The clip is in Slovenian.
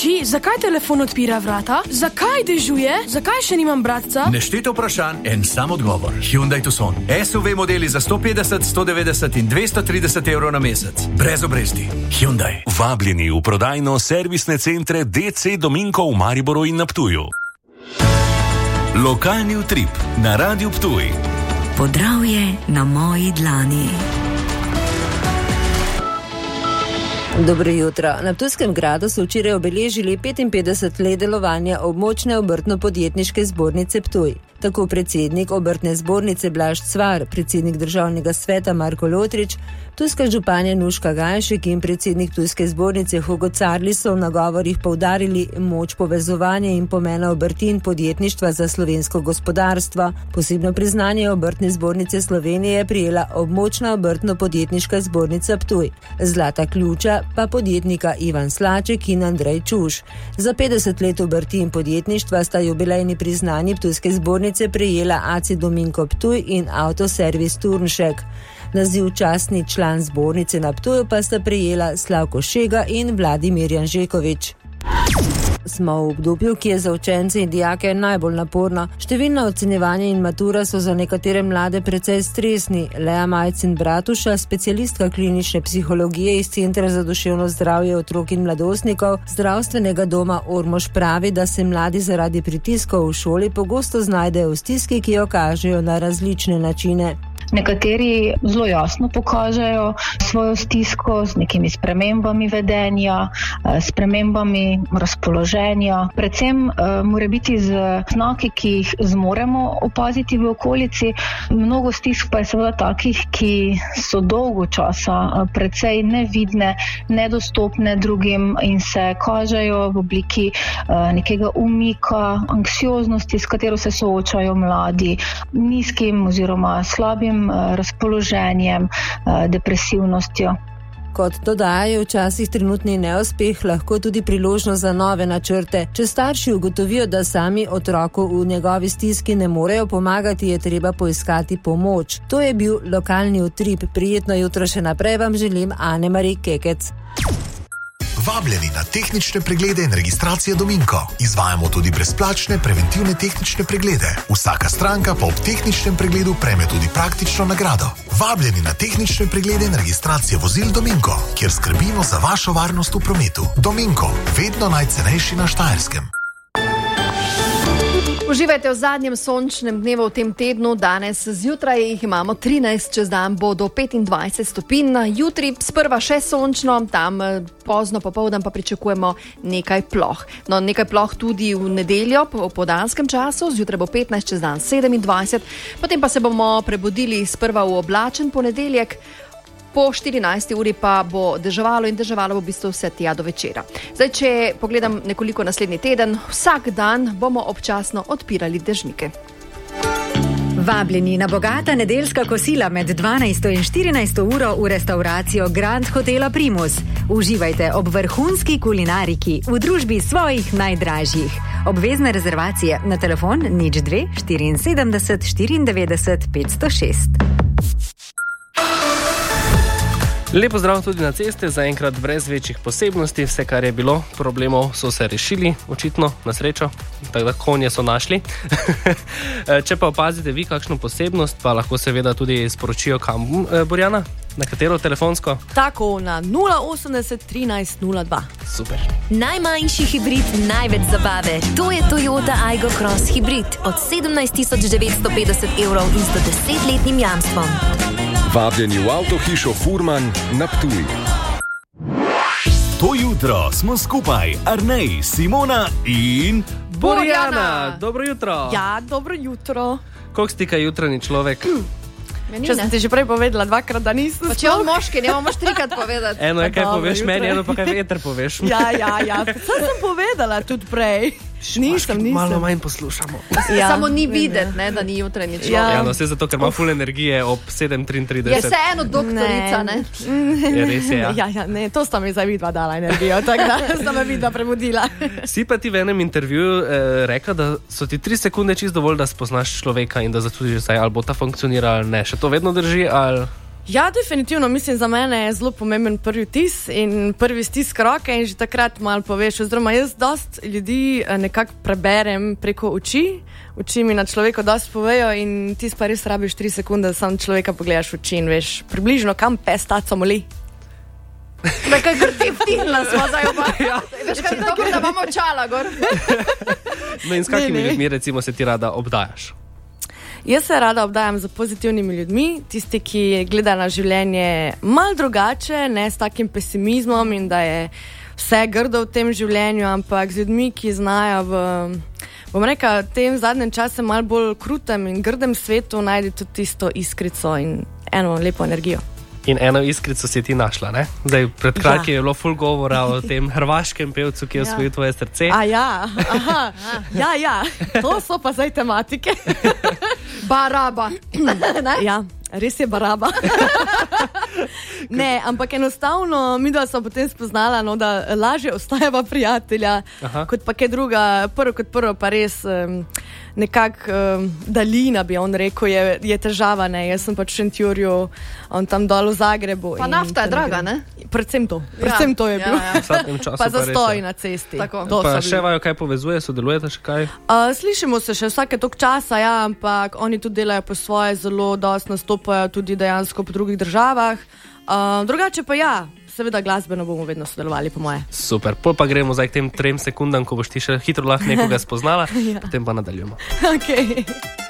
Oči, zakaj telefon odpira vrata? Zakaj dežuje? Zakaj še nimam bratca? Neštete vprašanj, en sam odgovor. Hyundai Tucson. SUV modeli za 150, 190 in 230 evrov na mesec. Brez obresti. Hyundai. Vabljeni v prodajno-servisne centre DC Dominko v Mariboru in na Ptuju. Lokalni utrip na Radiu Ptuj. Podravje na moji dlani. Dobro jutro. Na Ptujskem gradu so včeraj obeležili 55 let delovanja območne obrtno-podjetniške zbornice Ptuj. Tako predsednik obrtne zbornice Blaž Cvar, predsednik državnega sveta Marko Lotrič, ptujska županja Nuška Gajšek in predsednik Ptujske zbornice Hugo Carli so v nagovorih poudarili moč povezovanja in pomena obrti in podjetništva za slovensko gospodarstvo. Posebno priznanje obrtne zbornice Slovenije je prijela območna obrtno-podjetniška zbornica Ptuj. Zlata ključa pa podjetnika Ivan Slaček in Andrej Čuš. Za 50 let obrti in podjetništva sta jubilejni priznanji Ptujske zbornice prejela AC Dominko Ptuj in Avtoservis Turnšek. Naziv častni član zbornice na Ptuju pa sta prejela Slavko Šega in Vladimir Janžekovič. Smo v obdobju, ki je za učence in dijake najbolj naporno. Številna ocenjevanja in matura so za nekatere mlade precej stresni. Lea Majcin Bratuša, specialistka klinične psihologije iz Centra za duševno zdravje otrok in mladostnikov zdravstvenega doma Ormož, pravi, da se mladi zaradi pritiskov v šoli pogosto znajdejo v stiski, ki jo kažejo na različne načine. Nekateri zelo jasno pokažejo svojo stisko z nekimi spremembami vedenja, spremembami razpoloženja, predvsem mora biti z znaki, ki jih zmoremo opaziti v okolici. Mnogo stisk pa je seveda takih, ki so dolgo časa precej nevidne, nedostopne drugim in se kažejo v obliki nekega umika, anksioznosti, s katero se soočajo mladi, nizkim oziroma slabim razpoloženjem, depresivnostjo. Kot dodajajo, včasih trenutni neuspeh lahko tudi priložnost za nove načrte. Če starši ugotovijo, da sami otroku v njegovi stiski ne morejo pomagati, je treba poiskati pomoč. To je bil lokalni utrip. Prijetno jutro še naprej vam želim, Ane-Mari Kekec. Vabljeni na tehnične preglede in registracije Dominko. Izvajamo tudi brezplačne preventivne tehnične preglede. Vsaka stranka pa ob tehničnem pregledu prejme tudi praktično nagrado. Vabljeni na tehnične preglede in registracije vozil Dominko, kjer skrbimo za vašo varnost v prometu. Dominko, vedno najcenejši na Štajerskem. Uživajte v zadnjem sončnem dnevu v tem tednu. Danes zjutraj jih imamo 13, čez dan bo do 25 stopinj. Jutri sprva še sončno, tam pozno popoldan pa pričakujemo nekaj ploh. No, nekaj ploh tudi v nedeljo po popoldanskem času, zjutraj bo 15, čez dan 27, potem pa se bomo prebudili sprva v oblačen ponedeljek. Po 14. uri pa bo deževalo in deževalo bo v bistvu vse tja do večera. Zdaj, če pogledam nekoliko naslednji teden, vsak dan bomo občasno odpirali dežnike. Vabljeni na bogata nedeljska kosila med 12. in 14. uro v restauracijo Grand Hotela Primus. Uživajte ob vrhunski kulinariki v družbi svojih najdražjih. Obvezne rezervacije na telefon 02 74 94 506. Lepo zdrav tudi na ceste, zaenkrat brez večjih posebnosti, vse kar je bilo, problemov so se rešili, očitno, na srečo, tako da konje so našli. Če pa opazite vi kakšno posebnost, pa lahko seveda tudi sporočijo kam, Borjana, na katero telefonsko? Tako, na 080 13 02. Super. Najmanjši hibrid, največ zabave. To je Toyota Aygo Cross hibrid od 17 950 evrov in 110-letnim jamstvom. Vabljeni v avtohišo Furman na Ptuj. To jutro smo skupaj, Arnej, Simona in Borjana. Dobro jutro. Ja, dobro jutro. Koliko stika jutranji človek? Če sem ti že prej povedala dvakrat, da nisem. Pa če on moški, ne moš trikrat povedati. Eno je, kaj poveš meni, eno pa kaj veter poveš. Ja. Sem povedala tudi prej. Nisem. Malo manj poslušamo. Ja. Samo ni videti, da ni jutranji človek. Ja, no, vse zato, ker ima ful energije ob 7:33. Je vseeno doktorica, ne? Je res, ja. Ja, ne, to sta mi zdaj vidva dala energijo, tako da sta me vidva prebudila. Si pa ti v enem intervjuju rekla, da so ti 3 sekunde čisto dovolj, da spoznaš človeka in da zato že zdaj ali bo ta funkcionira ali ne. Še to vedno drži ali... Ja, definitivno, mislim, za mene je zelo pomemben prvi vtis in prvi stisk roke in že takrat malo poveš, oziroma jaz dost ljudi nekako preberem preko oči mi na človeka dost povejo in ti pa res rabiš 3 sekunde, da sam človeka pogledaš v oči in veš približno, kam pes taco moli. Nekaj grtiftilna smo zdaj oba. Veš, kaj je dobro, da imamo očala gor. No in s kakimi ljudmi recimo se ti rada obdajaš? Jaz se rada obdajam z pozitivnimi ljudmi, tisti, ki gledajo na življenje malo drugače, ne s takim pesimizmom in da je vse grdo v tem življenju, ampak z ljudmi, ki znajo v tem zadnjem času malo bolj krutem in grdem svetu najti tudi tisto iskrico in eno lepo energijo. In eno iskrico si ti našla, ne? Zdaj, pred kratkim je bilo ful govora o tem hrvaškem pevcu, ki je osvojil tvoje srce. Ja, to so pa zdaj tematike. Baraba. Ja, res je Baraba. Ne, ampak enostavno mi dva smo potem spoznala, no, da lažje ostajava prijatelja, kot pa kaj druga. Prvo pa res nekako daljina, bi on rekel, je težava, ne. Jaz sem pač v Šentjurju, on tam dol v Zagrebu. Pa nafta je draga, ne? Predvsem to je bilo. Pa zastoj na cesti. Pa še vajo, kaj povezuje, sodelujete še kaj? Slišimo se še vsake toliko časa, ja, ampak oni tudi delajo po svoje, zelo dosti nastopajo tudi dejansko po drugih državah. Drugače pa ja, seveda glasbeno bomo vedno sodelovali, po moje. Super, pol pa gremo zdaj k tem 3 sekundam, ko boš ti še hitro lahko nekoga spoznala, potem pa nadaljujemo. Okay.